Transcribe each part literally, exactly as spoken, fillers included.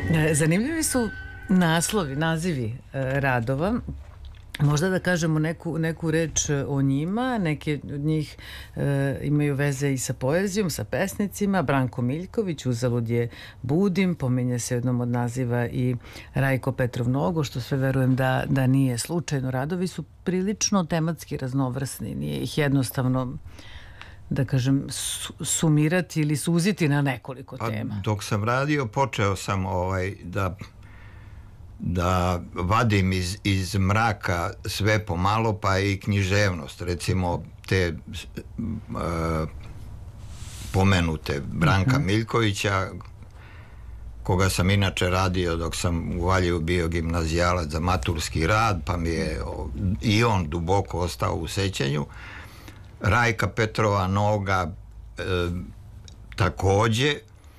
Zanimljivi su naslovi, nazivi radova. Možda da kažemo neku, neku reč o njima. Neke od njih e, imaju veze i sa poezijom, sa pesnicima. Branko Miljković, Uzalud je budim, pominje se jednom od naziva i Rajko Petrov Nogo, što sve verujem da, da nije slučajno. Radovi su prilično tematski raznovrsni, nije ih jednostavno, da kažem, sumirati ili suziti na nekoliko tema. A dok sam radio, počeo sam ovaj da da vadim iz, iz mraka sve pomalo, pa i književnost, recimo te uh, pomenute Branka uh-huh. Miljkovića, koga sam inače radio dok sam u Valjevu bio gimnazijalac za maturski rad, pa mi je i on duboko ostao u sećanju. Rajka Petrova Noga e, takođe,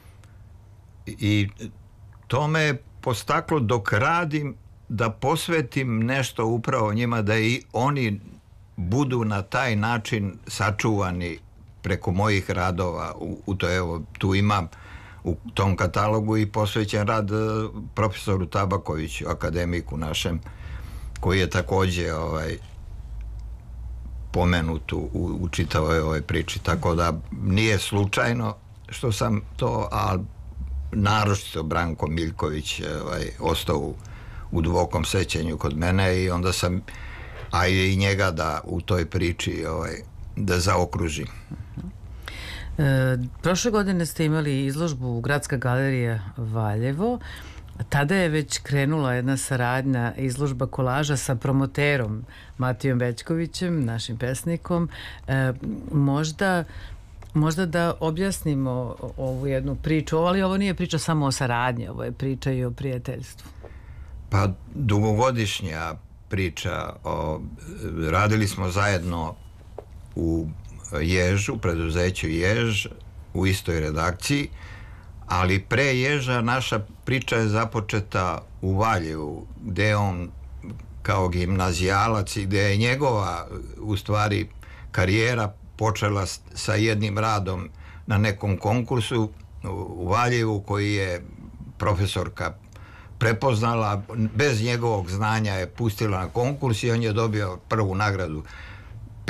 i to me je postaklo dok radim da posvetim nešto upravo njima, da i oni budu na taj način sačuvani preko mojih radova. U, u to, evo, tu imam u tom katalogu i posvećen rad profesoru Tabakoviću, akademiku našem, koji je takođe ovaj, pomenut u, u čitavoj ovoj priči, tako da nije slučajno što sam to, a naročito Branko Miljković ovaj, ostao u, u dubokom sećanju kod mene, i onda sam, a i njega da u toj priči ovaj, da zaokružim. E, prošle godine ste imali izložbu u Gradska galerija Valjevo. Tada je već krenula jedna saradnja, izložba kolaža sa promoterom Matijom Bećkovićem, našim pesnikom. E, možda, možda da objasnimo ovu jednu priču, ali ovo nije priča samo o saradnji, ovo je priča i o prijateljstvu. Pa dugogodišnja priča. O, radili smo zajedno u Ježu, preduzeću Jež, u istoj redakciji, ali pre Ježa naša priča je započeta u Valjevu, gde on kao gimnazijalac i gde je njegova u stvari karijera počela sa jednim radom na nekom konkursu u Valjevu koji je profesorka prepoznala, bez njegovog znanja je pustila na konkurs i on je dobio prvu nagradu